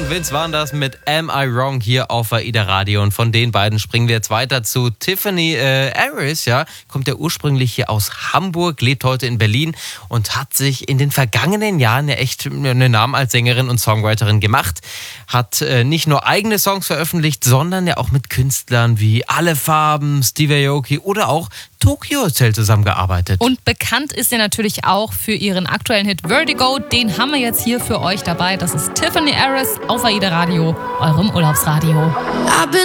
und Vince waren das mit Am I Wrong hier auf AIDA Radio. Und von den beiden springen wir jetzt weiter zu Tiffany Harris. Ja, kommt ja ursprünglich hier aus Hamburg, lebt heute in Berlin und hat sich in den vergangenen Jahren ja echt einen Namen als Sängerin und Songwriterin gemacht. Hat nicht nur eigene Songs veröffentlicht, sondern ja auch mit Künstlern wie Alle Farben, Steve Aoki oder auch Tokyo Hotel zusammengearbeitet. Und bekannt ist sie natürlich auch für ihren aktuellen Hit Vertigo. Den haben wir jetzt hier für euch dabei. Das ist Tiffany Harris auf AIDA Radio, eurem Urlaubsradio.